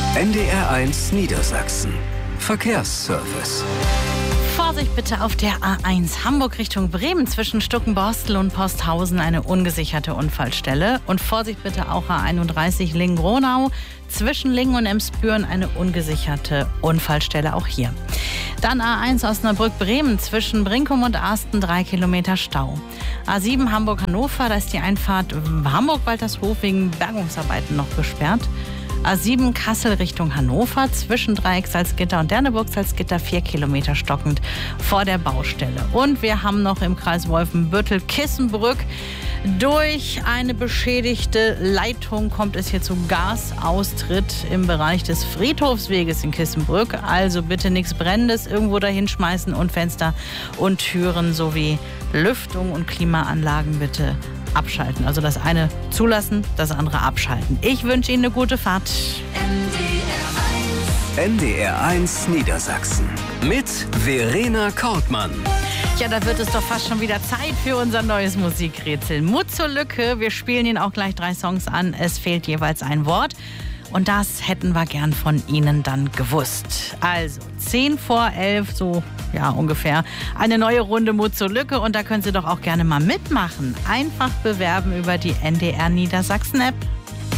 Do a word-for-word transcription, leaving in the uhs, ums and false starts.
N D R eins Niedersachsen. Verkehrsservice. Vorsicht bitte auf der A eins Hamburg Richtung Bremen zwischen Stuckenborstel und Posthausen eine ungesicherte Unfallstelle. Und Vorsicht bitte auch A einunddreißig Lingen-Gronau zwischen Lingen und Emsbüren eine ungesicherte Unfallstelle auch hier. Dann A eins Osnabrück-Bremen zwischen Brinkum und Arsten drei Kilometer Stau. A sieben Hamburg-Hannover, da ist die Einfahrt Hamburg-Waltershof wegen Bergungsarbeiten noch gesperrt. A sieben Kassel Richtung Hannover zwischen Dreieck Salzgitter und Derneburg Salzgitter vier Kilometer stockend vor der Baustelle. Und wir haben noch im Kreis Wolfenbüttel Kissenbrück. Durch eine beschädigte Leitung kommt es hier zu Gasaustritt im Bereich des Friedhofsweges in Kissenbrück. Also bitte nichts Brennendes irgendwo dahin schmeißen und Fenster und Türen sowie Lüftung und Klimaanlagen bitte abschalten. Also das eine zulassen, das andere abschalten. Ich wünsche Ihnen eine gute Fahrt. N D R eins Niedersachsen mit Verena Kortmann. Ja, da wird es doch fast schon wieder Zeit für unser neues Musikrätsel. Mut zur Lücke. Wir spielen Ihnen auch gleich drei Songs an. Es fehlt jeweils ein Wort. Und das hätten wir gern von Ihnen dann gewusst. Also, zehn vor elf, so ja ungefähr, eine neue Runde Mut zur Lücke. Und da können Sie doch auch gerne mal mitmachen. Einfach bewerben über die N D R Niedersachsen App.